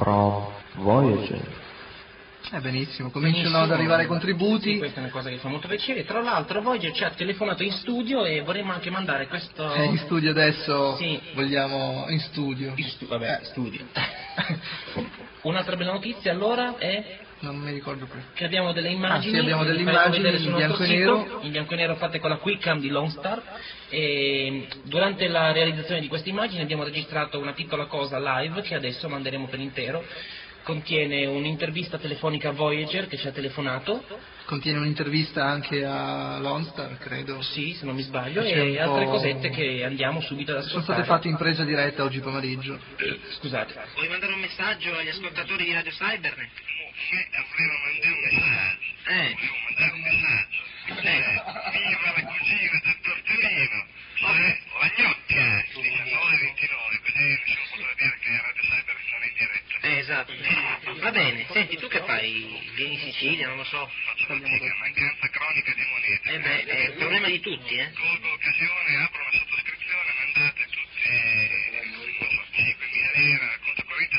from Voyager. Benissimo, cominciano ad arrivare i contributi. Sì, questa è una cosa che fa molto piacere. Tra l'altro Voyager ci ha telefonato in studio e vorremmo anche mandare questo... In studio adesso, sì. Vogliamo in studio. Studio. Un'altra bella notizia allora è... Non mi ricordo più. Che abbiamo delle immagini. Sì, abbiamo delle immagini in bianco e nero. In bianco e nero fatte con la Quickcam di Lone Star. E durante la realizzazione di queste immagini abbiamo registrato una piccola cosa live che adesso manderemo per intero. Contiene un'intervista telefonica a Voyager che ci ha telefonato. Contiene un'intervista anche a Lone Star, credo. Sì, se non mi sbaglio, e altre cosette che andiamo subito ad ascoltare. Sono state fatte in presa diretta oggi pomeriggio. Scusate. Vuoi mandare un messaggio agli ascoltatori di Radio Cybernet? Sì, volevo mandare un messaggio. Volevo mandare un messaggio. Viva la cugina del tortellino. La gnocca. 19:29, così nessuno potrà dire che Radio Cybernet non è in diretta. Esatto. Va bene, senti, tu che fai? Vieni in Sicilia, non lo so. Faccio fatica, mancanza cronica di moneta. È il problema di tutti, Colgo l'occasione, apro una sottoscrizione, mandate tutti 5.000 lire al conto corrente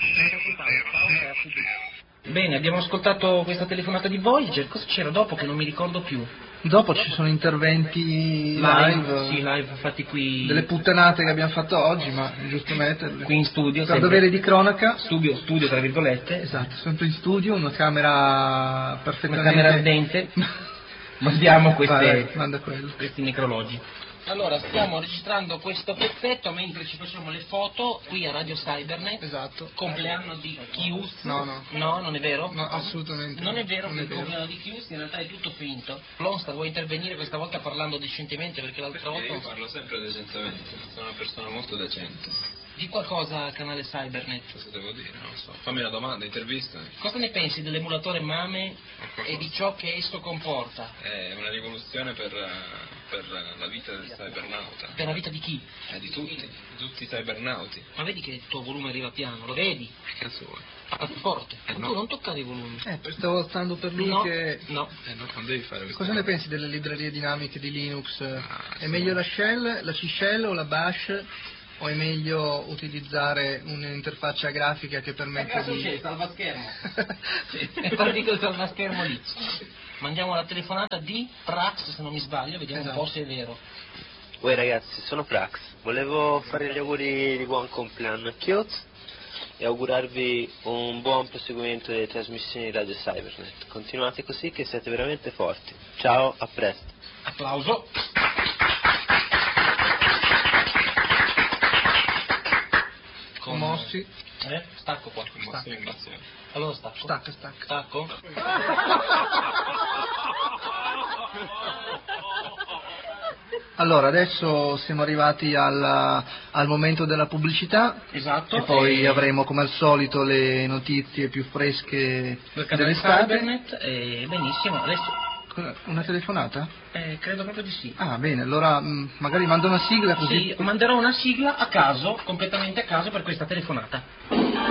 610. Bene, abbiamo ascoltato questa telefonata di Voyager. Cosa c'era dopo che non mi ricordo più? Dopo ci sono interventi live. Sì, live fatti qui. Delle puttanate che abbiamo fatto oggi, ma è giusto metterle. Qui in studio. Per dovere di cronaca. Studio tra virgolette. Esatto, sempre in studio, una camera perfettamente... Una camera ardente. Mandiamo manda quello. questi necrologi. Allora, stiamo registrando questo pezzetto mentre ci facciamo le foto qui a Radio Cybernet. Esatto. Compleanno di Chius. No. No, non è vero? No, assolutamente. Non è vero che il compleanno di Chius, in realtà è tutto finto. Lonstar, vuoi intervenire questa volta parlando decentemente perché l'altra volta... Io parlo sempre decentemente, sono una persona molto decente. Di qualcosa al canale Cybernet. Cosa devo dire? Non lo so. Fammi una domanda, intervista. Cosa ne pensi dell'emulatore MAME e di ciò che esso comporta? È una rivoluzione per la vita del cybernauta. Per la vita di chi? Di tutti i cybernauti. Ma vedi che il tuo volume arriva piano, lo vedi? Che cazzo vuoi? Parla più forte. No. Tu non toccare i volumi. Stavo stando per lui che... No. No, non devi fare questo. Cosa ne pensi delle librerie dinamiche di Linux? È sì. meglio la shell, la C-shell o la bash? O è meglio utilizzare un'interfaccia grafica che permette di... c'è il salvaschermo. È partito il salvaschermo lì. Mandiamo la telefonata di Prax, se non mi sbaglio, vediamo un po' se è vero. Uè ragazzi, sono Prax. Volevo fare gli auguri di buon compleanno a Chios e augurarvi un buon proseguimento delle trasmissioni di Radio Cybernet. Continuate così che siete veramente forti. Ciao, a presto. Applauso. Commossi. Stacco qua. Allora stacco. Stacco. Allora, adesso siamo arrivati al momento della pubblicità. Esatto. E poi avremo come al solito le notizie più fresche del canale Cybernet. Benissimo, adesso... Una telefonata? Credo proprio di sì. Ah, bene, allora magari mando una sigla così. Sì, manderò una sigla a caso, completamente a caso per questa telefonata.